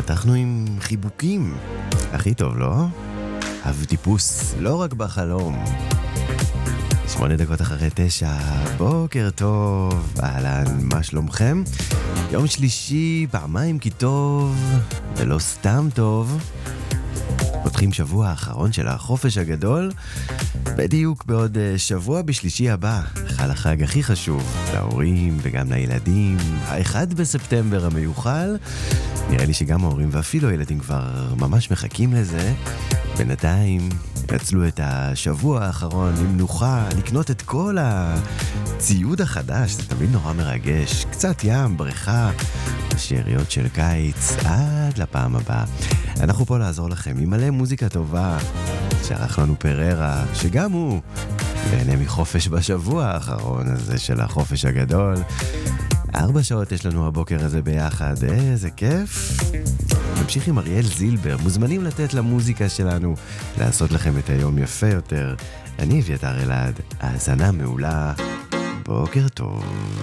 פתחנו עם חיבוקים. הכי טוב, לא? אב טיפוס, לא רק בחלום. 8 דקות אחרי 9, בוקר טוב, אהלן, מה שלומכם? יום שלישי, פעמיים כי טוב, ולא סתם טוב. פותחים שבוע האחרון של החופש הגדול, בדיוק בעוד שבוע בשלישי הבא, חל החג הכי חשוב, להורים וגם לילדים, ה1 בספטמבר המיוחל. נראה לי שגם ההורים ואפילו הילדים כבר ממש מחכים לזה. בינתיים יצלו את השבוע האחרון עם מנוחה, לקנות את כל הציוד החדש, זה תמיד נורא מרגש, קצת ים, בריכה, שאריות של קיץ, עד לפעם הבאה. אנחנו פה לעזור לכם עם מלא מוזיקה טובה, שערך לנו פררה, שגם הוא נהנה מחופש בשבוע האחרון הזה של החופש הגדול. 4 שעות יש לנו הבוקר הזה ביחד, איזה כיף. נמשיך עם אריאל זילבר, מוזמנים לתת למוזיקה שלנו לעשות לכם את היום יפה יותר. אני אביתר אלעד, האזנה מעולה, בוקר טוב.